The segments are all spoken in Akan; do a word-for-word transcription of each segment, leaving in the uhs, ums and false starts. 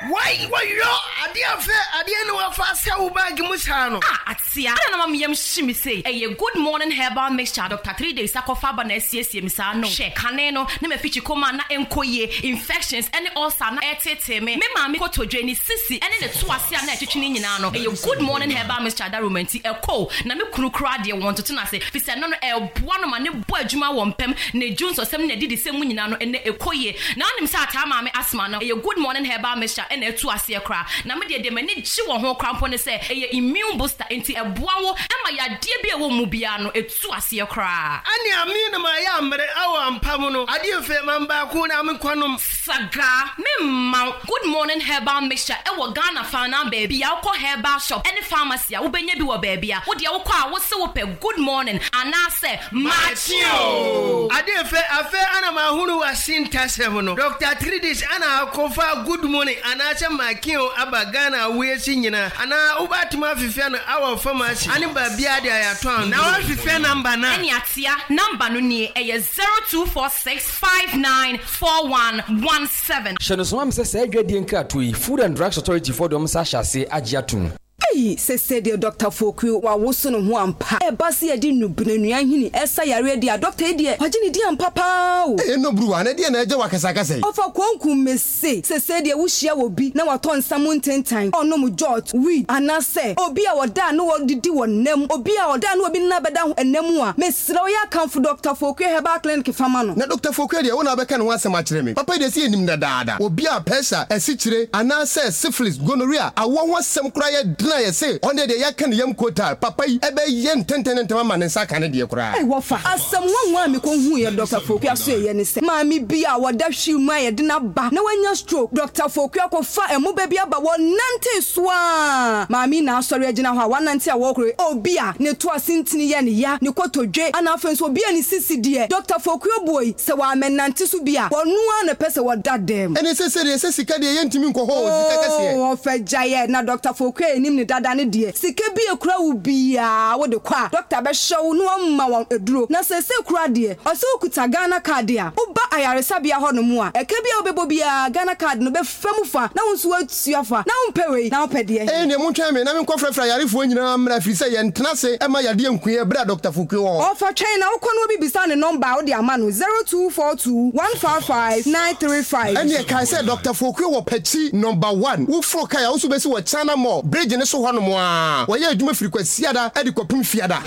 Why why you adia fe adia no wa fa se wo bag mu sa no. Ah, atia. Na mama yam shimi say. Eh, good morning herbal mixture Doctor three days akofa ba na asiesie mi sa no. She kane no na me fichi koma na enkoye infections any ulcer na etete me. Me ma me kotodwe ni sisi ene ne to ase na etwetwe ni nyina no. Eh, good morning herbal mixture da romanti eko na me kunu kra de won to na say. Fi se no no e boa no ma ne bo adwuma wo mpem na junso sem na didi sem nyina no ene ekoye. Na onim sa ata ma me asma no. Eh, good morning herbal mixture ene to ase kra. Na me de de mani ji wo ho krampo ne say eh, immune booster enti eboa wo ema ya de bia wo mu bia no etu ase kra. Ani ami na ma ya mre awo ampam no. Ade fe man ba ko na me kwanom saga me ma good morning herbal mixture e wo Ghana fa na baby ya ko herbal shop any pharmacy a wo benya bi wo baby a wo de wo kwa wo se wo pe good morning ana se machio. Ade fe afe ana ma hunu wa sintasem no. Doctor three days ana akofa good morning ana se makio aba Ghana we si nyina ana ubatuma fifia no our pharmacy ani ba bia de ayato na wa fifia number na eni atia number no ni e zero two four six five nine four one one seven. Shenosoma mse se adwadie nkrato yi Food and Drugs Authority for dom sa hyase agiatum. Hey, se se de Doctor Foku wa woso no ho ampa. E ba se edi nubunanua hini esa yare dia doctor die. Waje ni dia ampa pa o. E no bru ana dia na eje wakasa kasa. Ofa kwanku mese. Se se de wo hia wo bi na wato nsam ntentan. Ono mu George we ana se obi a woda no wo didi wo nam. Obi a woda no obi na beda ho enam a. Mesra wo ya kan for Doctor Foku Herbal Clinic fama no. Na Doctor Foku de wo na beka no asem a kire me. Papa de se enim da daada. Obi a pesa esikire ana se syphilis gonorrhea awo ho asem kura ye na ye say on the ya kan yam kota papa yi ebe yen tenten ntem ma ne saka ne de kura eh wo fa asem wanwa me ko hu ye Doctor Foku aso ye ne se ma mi bia woda hwimu aye de na ba na wanya stroke Doctor Foku akofa emu ba bia ba wonante so a ma mi na asori agina ho a wonante a wo kure obi a ne to asintini ye ne ya ne kotodwe ana afenso obi a ne sisi de Doctor Foku boy se wa menante so bia wonu a na pese woda dem ene se se de se sika de yentimi nko ho sika kase o fa jaye na Doctor Foku enim ne dada ne de sika bi ekura wo bia wo de kwa doctor be show no amma won eduro na se se kura de o se okuta Ghana card a wo ba ayaresa bia ho no mu a eka bia obebo bia Ghana card no be famu fa na wonso atua fa na wo pewe na wo pede eh ne mo twa me na me nkofrafra yarefo nyina mra firi se ye ntena se e ma yade enkuye bra Doctor Foku wo o fa twen na wo kono obi bisa ne number wo de ama no zero two four two one five five nine three five ene kai se Doctor Foku wo pachi number one wo fro kai a wo so be se wo chana mo bridge ne so ho no mo a wo ye adwuma firi kwasiada e de kopim fiada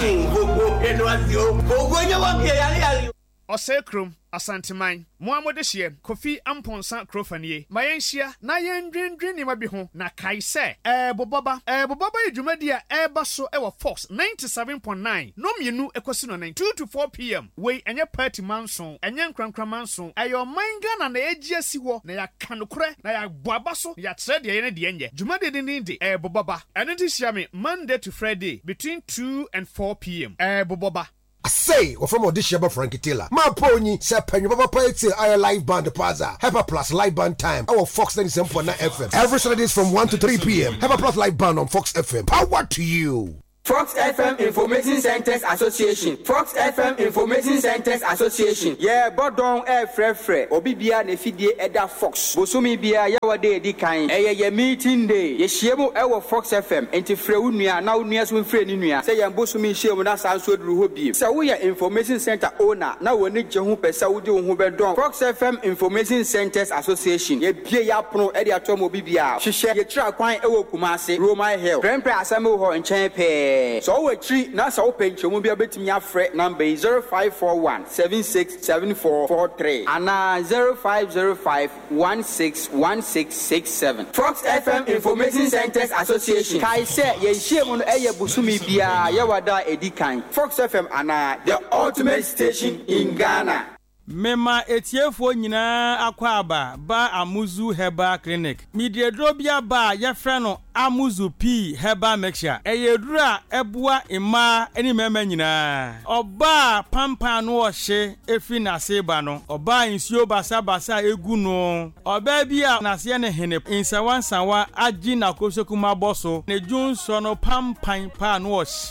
Osekrum Asanteman Muamode Hie Kofi Amponsa Krofanie Mayenhia na yendwendwen ni mabi ho na kai se eh boboba eh boboba edwumadia e ba so e wo Fox ninety-seven point nine no mienu ekosi no nine two to four p m we enye party manson enye nkrankra manson ayo manga na na egia si wo na ya kanokore na ya boaba so ya trade ye ne de enye dwumade din din eh boboba eno ti hia me Monday to Friday between two and four p m eh boboba I say, or from audition by Frankie Taylor. My pony, Sir Penny Baba Poetry, I live band plaza. Hyper Plus live band time. Our Fox ninety-seven point nine F M. Every Saturdays from one to three p m. Hyper Plus live band on Fox F M. Power to you. Fox F M Information Centers Association. Fox F M Information Centers Association. Yeah, bodon e fre fre. Obi bia na fidie eda Fox. Bosumi bia ya wade edi kan. Eye ye meeting day. Ye hiemu e wo Fox F M. Enti fre unua na unua so fre ni nua. Se ye bosumi hiemu na sanso duru ho bi. Se wo ye Information Center owner na woni gye ho pesa wo de ho bedon. Fox F M Information Centers Association. Ye bia ya pono e de atom obi bia. Hwehwe ye tra kwan e wo Kumase, Roman Hill. Prempre asemo ho nchen pe. So we tree na so open chomu bia betimi afre number zero five four one seven six seven four four three and zero five zero five one six one six six seven. Fox F M Information Centers Association. Kai se ye hiemu no eye busumi bia ye wada edikan. Fox F M ana the ultimate station in Ghana. Mema etiefo nyina akwaba ba Amuzu Herbal Clinic. Midiedrobia ba yefre no Amuzu P Herbal Mixture. Eyedura ebua ima eni mema nyina. Oba pampa no ohye efi na seba no. Oba insuo basa basa egu no. Oba bia na se ne hene insawan sanwa agi na kosokuma boso. Ne junso no pampan pa no ohye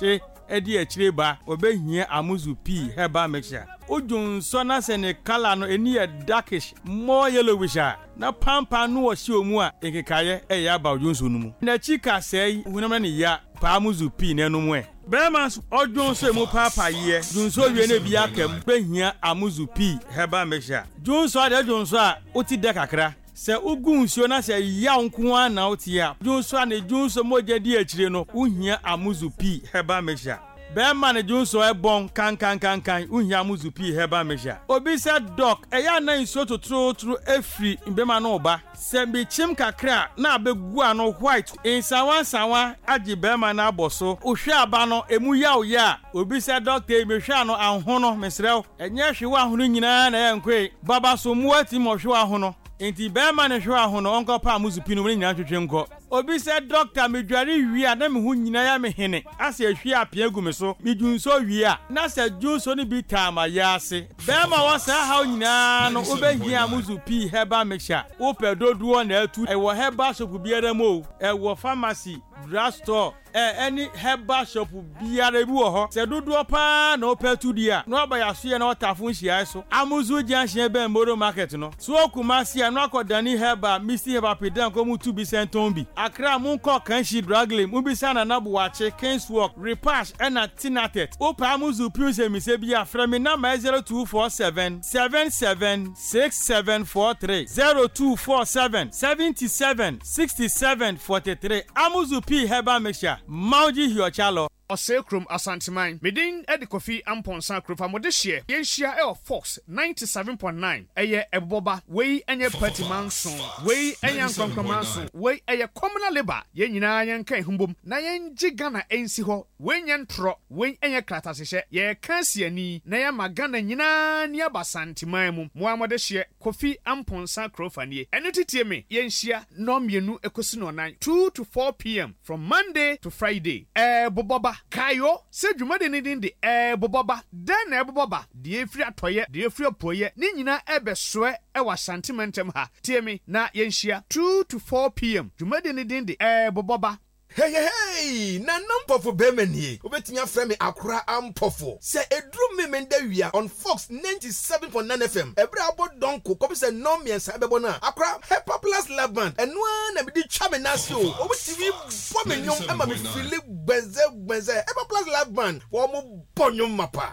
edi echire ba obehia amuzu p herbal mixture ojun so na se ne color no eni e darkish more yellowish na pampa no wo hye omu a ekekaye e ya ba ojun so no mu na chika sei hunam na ya pa amuzu p na no mu e Bema ojun so mu papa ye jun so wie na bi akam behia amuzu p herbal mixture jun so de jun so a oti de kakra se ugun nsuo na se ya nko a na otia jun so na jun so moja di achire no uhia amuzu p herbal mixture Bema ne jun so e bon kan kan kan kan uhia amuzu p herbal mixture obi se doc e ya na nsuo totro tro efri bema na oba se bi chim kakra na abegu ano white insawa sawa agi bema na aboso ohwe aba no emu ya o ya obi se doctor e mehwe ano anhono mesrew enye hwe ahono nyina na yankwe baba so mu ati mo hwe ahono enti bema ne hwe ahono onko pa amuzu p no ni nyina twetwe nko obi se doctor medware wi a na me hu nyina ya me hene ase ahwi apia gu me so medunso wi a na se junso ni bi tama ya ase bema wa sa ha nyina no obehia amuzu p herbal mixture o pedoduo na atu e wo herbal shop biara mo e wo pharmacy drugstore eh any herbal shop biara bi wo ho se doduo pa na opetu dia no aba ya so ye na otafun hia so amuzu junction be mboro market no so okumasi no akodani herbal misi herbal pedan ko mu tu bi senton bi Akra munko kanshi dragle mubisa na nabu wache Kings Walk Repash ena Tinatet Opa amuzu piuse misebi ya fremi nama zero two four seven seven seven six seven four three zero two four seven seven seven six seven four three Amuzu P herbal mixture Mauji Hiochalo Osekrum Asantiman Midin Edi Kofi Amponsa Krupa Modishie Yenshia El Fox ninety-seven point nine Eye Eboba Wei Enye Party Manson Wei Enye Nkwankwa Manson Wei Eye Communal Labor Yenyina Yenka Humbum Na Yenji Ghana Ensi Ho Wei Nyentro Wei Enye Kratasihye Ye Kansi ni Na ya Magana nyina ni Abasantiman mu Muamadishie Kofi Amponsa Krupa nie Eno titie me Yenshia nom yenu ekosi no nine two to four p.m. from Monday to Friday Eh Boboba Kayo se dwumade ni din de eh boboba den na boboba de efri atoye de efri opoye ni nyina ebesoe e wa sentimentem ha tie me na yenhia two to four p.m. dwumade ni din de eh boboba Hey hey hey na nampofo bemanie obetinya frame akura ampofo se edru memenda wia on Fox ninety-seven point nine F M ebra abodonko kobi se no miensa bebo na akura Hyper Plus Love Band enwa na bidi twa me nase o obetiwi bo me nyom ama me feel gbenze gbenze Hyper Plus Love Band wo mo bonyom mapa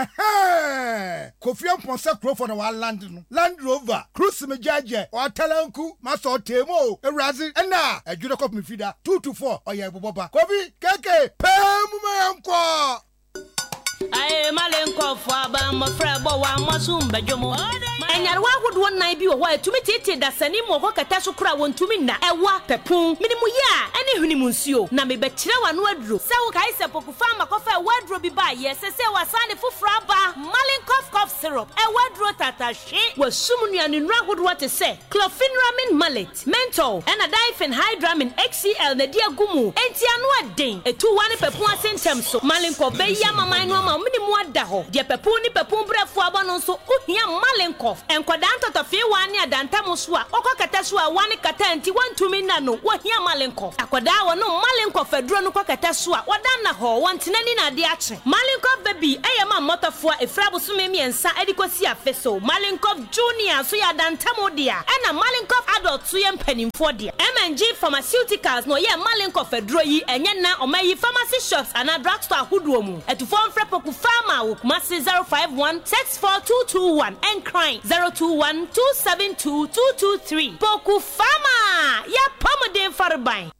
Aha! Kofi Amponsa Crawford na wa land no. Land Rover, Cruise me jaje, o talanku, maso temo, e razi, ena, e judo kop mi fida, two to four, oye boboba. Kofi, keke, pemu me yankwa! Aye malenko fwa ba mo frebo wa masumba jomo enyarwa hodo nan bi wo ho atumi tete da sani mo ho kata so kura wontumi na ewa pepun minimu ya ene hunimu nsuo na me bekire wa no aduro se wo kai se pokufa makofa wadro bi ba ye se se wasane fufura ba malenko cough syrup e wadro tata hwe wasum nuane nura hodo te se clofenramin mallet menthol ena diphenhydramine H C L na dia gumu enti anu aden etu wane pepun asentem so malenko be ya mama no mini muada ho de pepu ni pepu brefo aba no so ohia malenkof enkwada ntotofie wani adanta muso a okokata so a wani kata nti wantumi na no ohia malenkof akwada wo no malenkof aduro no kokata so a wadan na ho wantenani na de ache malenkof baby eyama motofo efrabo so memiensa edikosi afeso malenkof junior so ya danta modia ena malenkof adult so ye mpanimfo de M and G pharmaceuticals no ye malenkof aduro yi enye na omayi pharmacy shops ana drugstore huduo mu etufo mfrepo Farmer Wukumasi zero five one six four two two one and crying zero two one two seven two two two three. Poku Farmer ya pomodin farbai.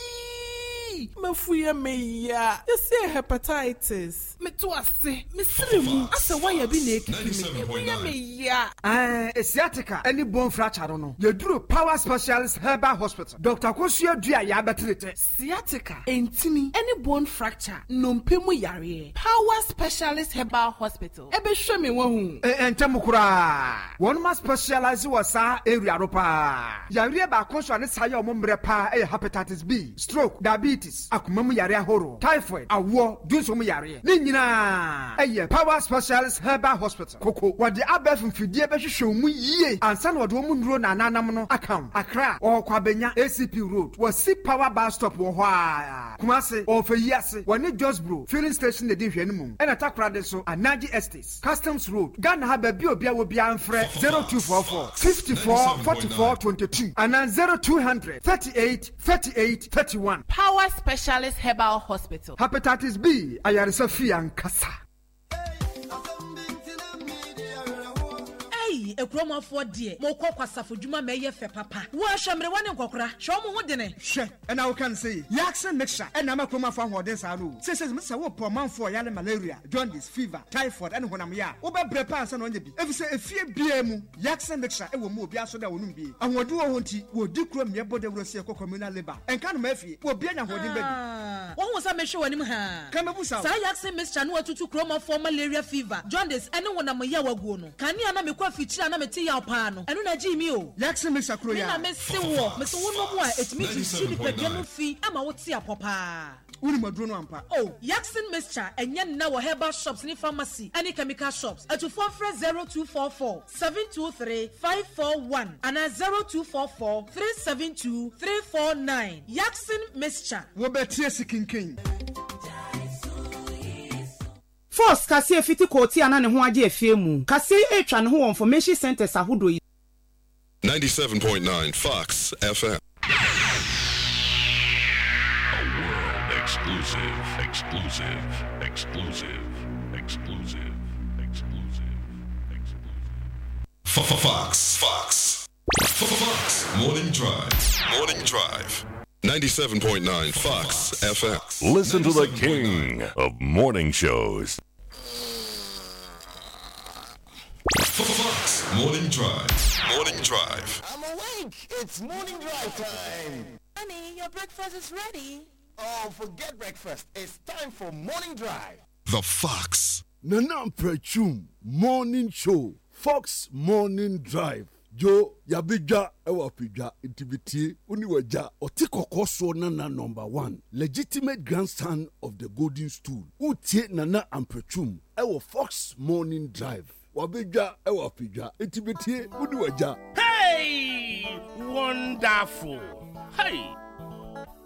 Aji mafuya meya yese hepatitis metwase misirimu asa waya bi na ekiki meya meya ah sciatica any bone fracture no yeduru Power Specialist Herbal Hospital Doctor Kosia Dua ya betrete sciatica entimi any bone fracture no mpemu yare Power Specialist Herbal Hospital ebe hwe me wahu entem kura one ma specialize wasa area ropa yare ba konso ne saye omombre pa hepatitis B stroke diabetes akumamu yare ahoro typhoid awo dunso mu yare nyina ɛyɛ Power Specialist Herbal Hospital koko wɔde abɛf mfidie bɛhwehwɛ mu yie ansa na wɔde wɔn mu nduro na nanam no account Accra ɔkɔ abenya A C P Road wɔsi Power Bus Stop wɔ hɔ a Kumasi ɔfɛ yi ase wɔne Josbro filling station na di hwɛ no mu ɛna Takra de so Anaji Estates Customs Road Ghana ha baabi obi a wo bia mfrɛ zero two four four five four four four two two and zero two hundred thirty-eight thirty-eight thirty-one. Power Specialist Herbal Hospital. Hepatitis B ayaresa fi ankasa. Ekromafo de mo kɔ kwasafo dwuma ma yɛ fɛ papa wo ahwɛmre wone nkɔkora hwɛ mo ho de ne hwɛ ɛna wo kan sɛ Yaxin mixture ɛna ma kromafo ahoɔden saa no sɛ sɛ mesa wo pɔ manfo yale malaria jaundice fever typhoid ɛne honam ya wo bɛbrɛ pa ansa na onye bi efisɛ efie bia mu Yaxin mixture ɛwɔ mu obi aso da wonum bi ahoɔden wo ho nti wo di krom yɛ bɔde wuro sie kɔ communal labor ɛnka no ma afie wo bia nya ahoɔden ba bi wo ho sa mehwe wanim ha ka mebu sa saa Yaxin mixture no atutu kromafo malaria fever jaundice ɛne honam ya waguo no kania na mekɔ afikyira na meti ya pa no enu na gi mi o Yaxin mixture kro ya na me se wo me se wo no mu a etimi gi si ni pedwa no fi ama wo ti apopa uni maduro no ampa oh Yaxin mixture enye na wo herbal shops ni pharmacy any chemical shops atufo frɛ zero two four four seven two three five four one and zero two four four three seven two three four nine Yaxin mixture wo betie sikinkin Force kase fiti koti ana ne ho age afie mu kase etwa ne ho information centers ahodo yi ninety-seven point nine Fox F M. A world exclusive, exclusive, exclusive, exclusive, exclusive, exclusive. Fox, Fox, Fox. Morning Drive, Morning Drive. ninety-seven point nine Fox F M. Listen to the king of morning shows. Fox Morning Drive, Morning Drive. I'm awake. It's morning drive time. Honey, your breakfast is ready. Oh, forget breakfast. It's time for morning drive. The Fox. Nanam Prechum Morning Show. Fox Morning Drive. Jo yabija ewa pija intimity uniwaja otikoko so nana number one legitimate grandson of the golden stool utie nana amprechum ewa Fox Morning Drive wabija ewa pija intimity uniwaja. Hey, wonderful. Hey.